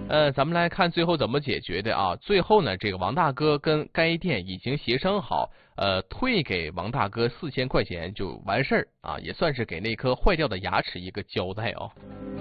咱们来看最后怎么解决的啊。最后呢，这个王大哥跟该店已经协商好，退给王大哥4000块钱就完事儿啊，也算是给那颗坏掉的牙齿一个交代啊。